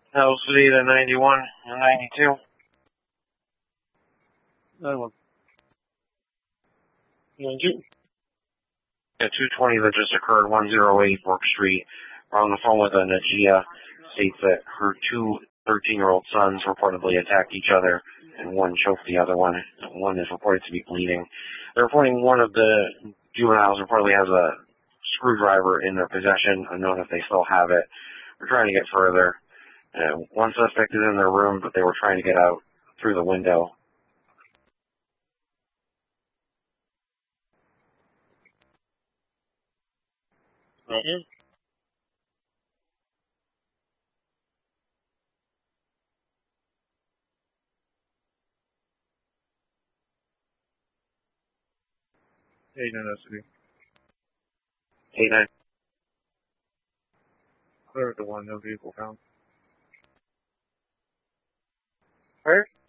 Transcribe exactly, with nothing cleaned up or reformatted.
House Vita ninety-one and ninety-two. ninety-one. ninety-two. Yeah, two twenty that just occurred, one oh eight Brook Street. We're on the phone with a Najia, states that her two thirteen-year-old sons reportedly attacked each other, and one choked the other one. One is reported to be bleeding. They're reporting one of the juveniles reportedly has a screwdriver in their possession, unknown if they still have it. We're trying to get further. Uh, one suspect is in their room, but they were trying to get out through the window. Right here. eight nine S B. eight nine. Clear the one, no vehicle found. Where?